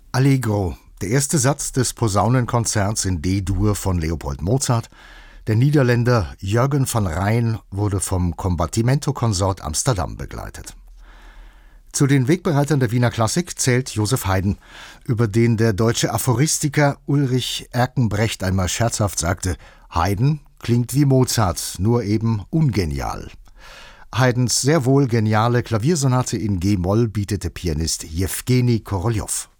Allegro, der erste Satz des Posaunenkonzerts in D-Dur von Leopold Mozart. Der Niederländer Jürgen van Rijn wurde vom Combattimento Consort Amsterdam begleitet. Zu den Wegbereitern der Wiener Klassik zählt Joseph Haydn, über den der deutsche Aphoristiker Ulrich Erkenbrecht einmal scherzhaft sagte: Haydn klingt wie Mozart, nur eben ungenial. Haydns sehr wohl geniale Klaviersonate in G-Moll bietete Pianist Jewgeni Koroljow.